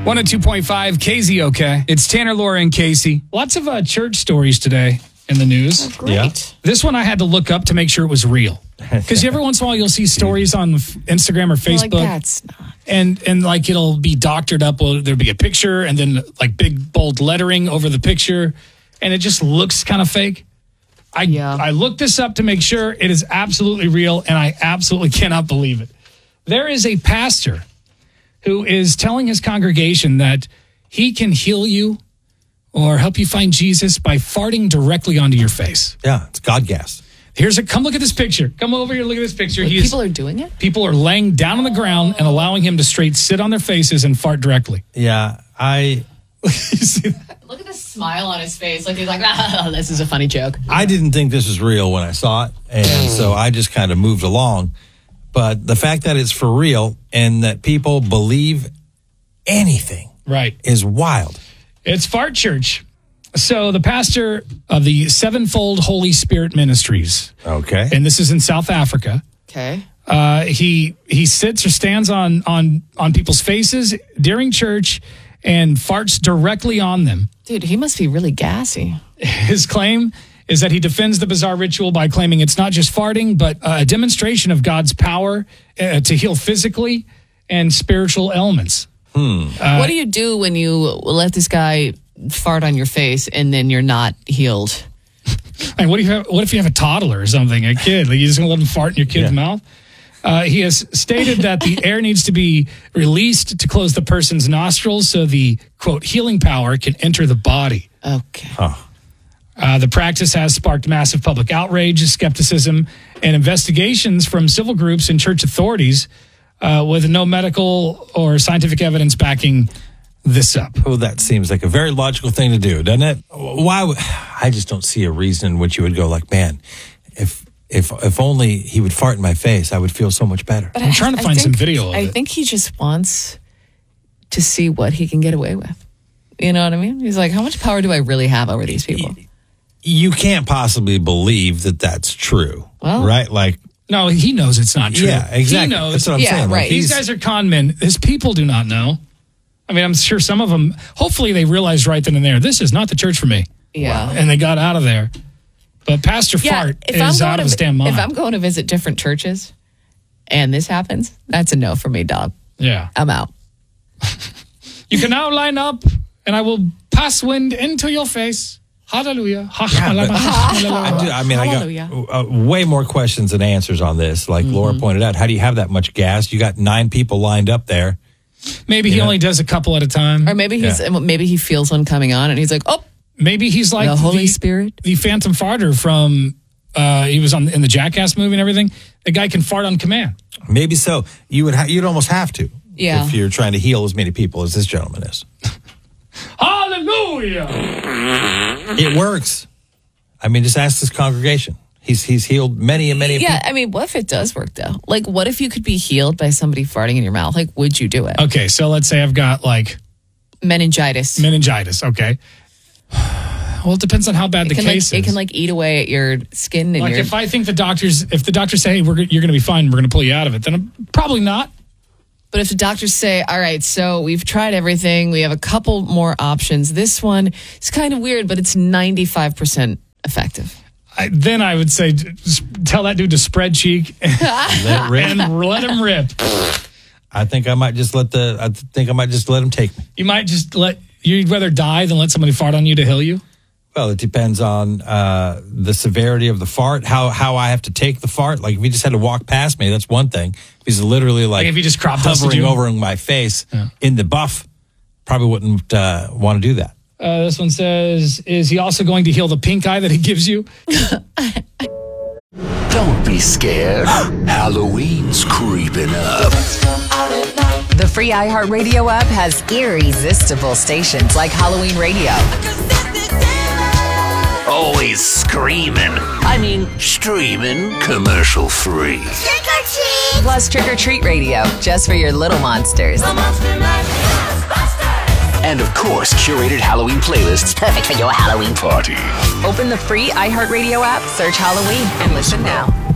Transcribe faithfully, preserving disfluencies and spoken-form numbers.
one oh two point five K Z O K. It's Tanner, Laura, and Casey. Lots of uh, church stories today in the news. Oh, great. Yeah. This one I had to look up to make sure it was real. Because every once in a while you'll see stories on Instagram or Facebook. Like, that's not. And and like it'll be doctored up. Well, there'll be a picture and then like big bold lettering over the picture. And it just looks kind of fake. I, Yeah. I looked this up to make sure it is absolutely real, and I absolutely cannot believe it. There is a pastor who is telling his congregation that he can heal you or help you find Jesus by farting directly onto your face. Yeah, it's God gas. Here's a come look at this picture. Come over here, look at this picture. Like, He is- people are doing it? people are laying down on the ground and allowing him to straight sit on their faces and fart directly. Yeah, I You see that? Look at the smile on his face. Like he's like, ah, this is a funny joke. I didn't think this was real when I saw it, and so I just kind of moved along. But the fact that it's for real and that people believe anything Right. is wild. It's Fart Church. So the pastor of the Sevenfold Holy Spirit Ministries, Okay. and this is in South Africa. Okay. Uh, he he sits or stands on on on people's faces during church and farts directly on them. Dude, he must be really gassy. His claim is that he defends the bizarre ritual by claiming it's not just farting, but a demonstration of God's power uh, to heal physically and spiritual ailments. what do you do when you let this guy fart on your face and then you're not healed? And what if you have, what if you have a toddler or something, a kid? Like, you just gonna let him fart in your kid's Yeah. mouth? Uh, he has stated that the air needs to be released to close the person's nostrils so the, quote, healing power can enter the body. Okay. Uh, the practice has sparked massive public outrage, skepticism, and investigations from civil groups and church authorities uh, with no medical or scientific evidence backing this up. Well, that seems like a very logical thing to do, doesn't it? Why? Would, I just don't see a reason in which you would go like, man, if if if only he would fart in my face, I would feel so much better. But I'm trying to find some think- video of I it. think he just wants to see what he can get away with. You know what I mean? He's like, how much power do I really have over these people? You can't possibly believe that that's true, Well- right? Like, No, he knows it's not true. yeah, exactly. He knows. That's what I'm Yeah, saying. Like, right. These he's- guys are con men. His people do not know. I mean, I'm sure some of them, hopefully they realized right then and there, this is not the church for me. Yeah. And they got out of there. But Pastor Fart is out of his to, damn mind. if I'm going to visit different churches and this happens, that's a no for me, dog. yeah. I'm out. You can now line up and I will pass wind into your face. Hallelujah. but- I, do, I mean, Hallelujah. I got uh, way more questions than answers on this. Like Laura pointed out, how do you have that much gas? You got nine people lined up there. Maybe he Yeah. only does a couple at a time. Or maybe he's maybe he feels one coming on and he's like, oh, Maybe he's like the Holy Spirit. the Phantom Farter from, uh, he was on in the Jackass movie and everything. The guy can fart on command. Maybe so. You would ha- you'd almost have to, Yeah. if you're trying to heal as many people as this gentleman is. Hallelujah. It works. I mean, just ask this congregation. He's he's healed many and many Yeah, people. I mean, what if it does work though? Like, what if you could be healed by somebody farting in your mouth? Like, would you do it? Okay, so let's say I've got like Meningitis. meningitis. Okay. Well, it depends on how bad It the can, like, case it is. can like eat away at your skin and Like your. if I think the doctors, if the doctors say, hey, we're, you're going to be fine, we're going to pull you out of it, then I'm probably not. But if the doctors say, all right, so we've tried everything, we have a couple more options. This one is kind of weird, but it's ninety-five percent effective. I, then I would say, just tell that dude to spread cheek and, Let it rip. and let him rip. I think I might just let the. I think I might just let him take me. You might just let, you'd rather die than let somebody fart on you to heal you? Well, it depends on uh, the severity of the fart, how how I have to take the fart. Like if he just had to walk past me, that's one thing. If he's literally like, Like if he just crop dusted hovering you? over my face Yeah. in the buff, probably wouldn't uh, want to do that. Uh, this one says, is he also going to heal the pink eye that he gives you? Don't be scared. Halloween's creeping up. The free iHeartRadio app has irresistible stations like Halloween Radio, Always screaming. I mean, streaming commercial free. plus Trick or Treat Radio, just for your little monsters. And of course, curated Halloween playlists perfect for your Halloween party. Open the free iHeartRadio app, search Halloween, and listen now.